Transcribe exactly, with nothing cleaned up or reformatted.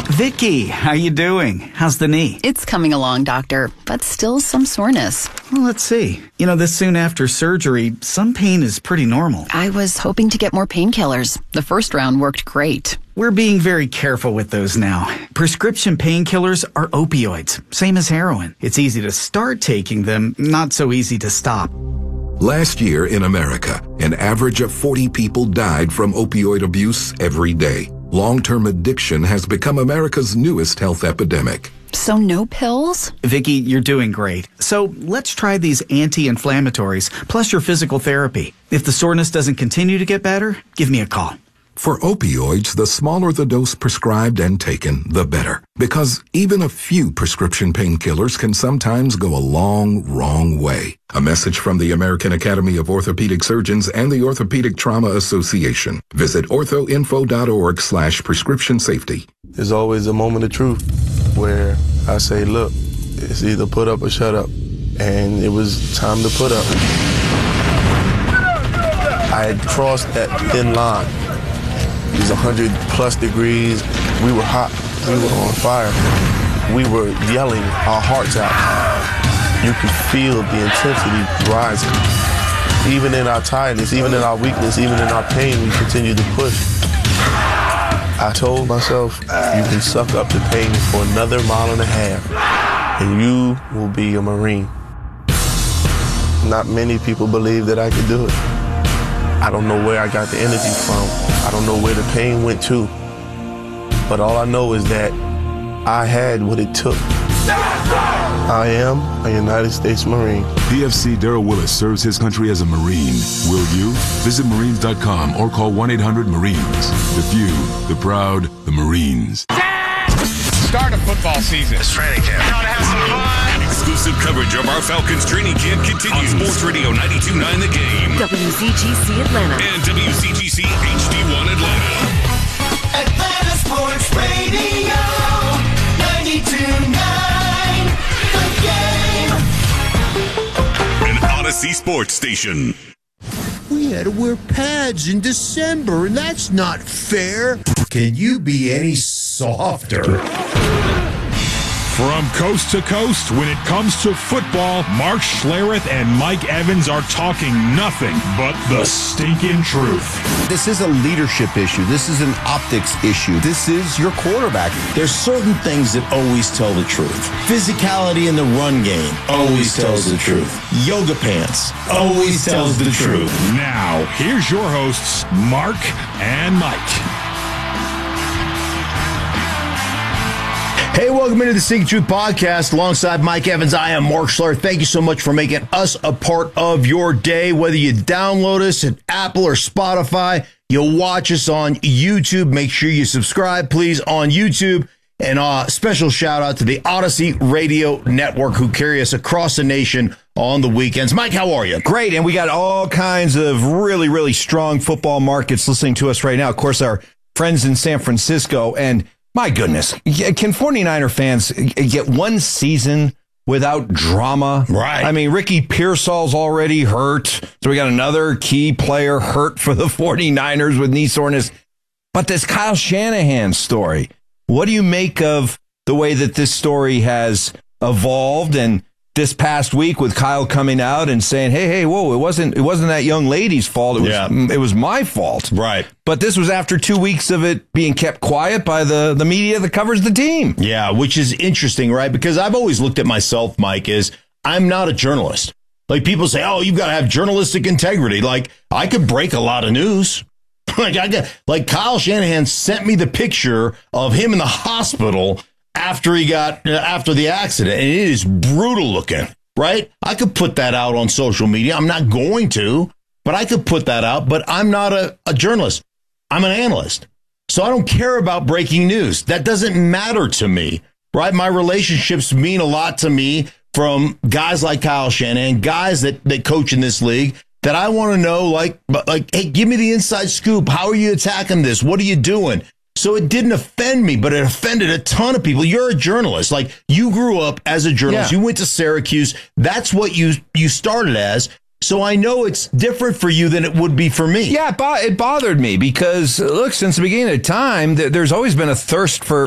Vicky, how you doing? How's the knee? It's coming along, doctor, but still some soreness. Well, let's see. You know, this soon after surgery, some pain is pretty normal. I was hoping to get more painkillers. The first round worked great. We're being very careful with those now. Prescription painkillers are opioids, same as heroin. It's easy to start taking them, not so easy to stop. Last year in America, an average of forty people died from opioid abuse every day. Long-term addiction has become America's newest health epidemic. So no pills? Vicky, you're doing great. So let's try these anti-inflammatories, plus your physical therapy. If the soreness doesn't continue to get better, give me a call. For opioids, the smaller the dose prescribed and taken, the better. Because even a few prescription painkillers can sometimes go a long, wrong way. A message from the American Academy of Orthopedic Surgeons and the Orthopedic Trauma Association. Visit orthoinfo.org slash prescription safety. There's always a moment of truth where I say, look, it's either put up or shut up. And it was time to put up. I had crossed that thin line. It was one hundred plus degrees. We were hot. We were on fire. We were yelling our hearts out. You could feel the intensity rising. Even in our tiredness, even in our weakness, even in our pain, we continued to push. I told myself, you can suck up the pain for another mile and a half, and you will be a Marine. Not many people believe that I could do it. I don't know where I got the energy from. I don't know where the pain went to. But all I know is that I had what it took. I am a United States Marine. P F C Darrell Willis serves his country as a Marine. Will you? Visit Marines dot com or call one eight hundred Marines. The few, the proud, the Marines. Start of football season. It's training camp. Gotta have some fun. Exclusive coverage of our Falcons training camp continues. On Sports Radio ninety-two point nine The Game. W Z G C Atlanta. And W C G C H D one Atlanta. Atlanta Sports Radio ninety-two point nine The Game. An Odyssey Sports Station. We had to wear pads in December, and that's not fair. Can you be any softer? From coast to coast, when it comes to football, Mark Schlereth and Mike Evans are talking nothing but the stinking truth. This is a leadership issue. This is an optics issue. This is your quarterback. There's certain things that always tell the truth. Physicality in the run game always tells the truth. Yoga pants always tells the truth. Now, here's your hosts, Mark and Mike. Hey, welcome into the Seeking Truth Podcast alongside Mike Evans. I am Mark Schlereth. Thank you so much for making us a part of your day. Whether you download us at Apple or Spotify, you'll watch us on YouTube. Make sure you subscribe, please, on YouTube. And a uh, special shout out to the Odyssey Radio Network who carry us across the nation on the weekends. Mike, how are you? Great. And we got all kinds of really, really strong football markets listening to us right now. Of course, our friends in San Francisco. And my goodness, can 49er fans get one season without drama? Right. I mean, Ricky Pearsall's already hurt. So we got another key player hurt for the 49ers with knee soreness. But this Kyle Shanahan story, what do you make of the way that this story has evolved? And this past week with Kyle coming out and saying, hey, hey, whoa, it wasn't it wasn't that young lady's fault. It was yeah. it was my fault. Right. But this was after two weeks of it being kept quiet by the, the media that covers the team. Yeah, which is interesting, right? Because I've always looked at myself, Mike, as I'm not a journalist. Like people say, oh, you've got to have journalistic integrity. Like I could break a lot of news. like I got, like Kyle Shanahan sent me the picture of him in the hospital after he got uh, after the accident, and it is brutal looking, right? I could put that out on social media. I'm not going to, but I could put that out. But I'm not a, a journalist. I'm an analyst. So I don't care about breaking news. That doesn't matter to me, right? My relationships mean a lot to me from guys like Kyle Shanahan, guys that, that coach in this league, that I want to know, like, like, hey, give me the inside scoop. How are you attacking this? What are you doing? So it didn't offend me, but it offended a ton of people. You're a journalist. Like, you grew up as a journalist. Yeah. You went to Syracuse. That's what you you started as. So I know it's different for you than it would be for me. Yeah, it, bo- it bothered me because, look, since the beginning of time, th- there's always been a thirst for